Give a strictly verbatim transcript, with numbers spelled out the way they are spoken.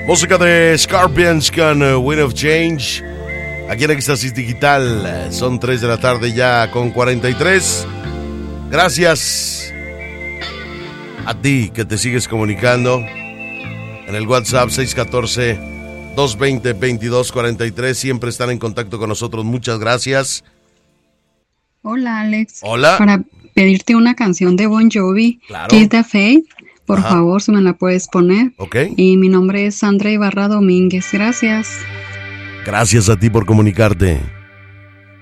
Música de Scorpions con uh, Wind of Change. Aquí en Éxtasis Digital. Son tres de la tarde ya con cuarenta y tres. Gracias a ti que te sigues comunicando en el WhatsApp seis uno cuatro, dos dos cero, veintidós cuarenta y tres. Siempre están en contacto con nosotros. Muchas gracias. Hola, Alex. Hola. Para pedirte una canción de Bon Jovi, Claro. Kiss the Faith. Por Ajá. favor, si me la puedes poner. Ok. Y mi nombre es Sandra Ibarra Domínguez. Gracias. Gracias a ti por comunicarte.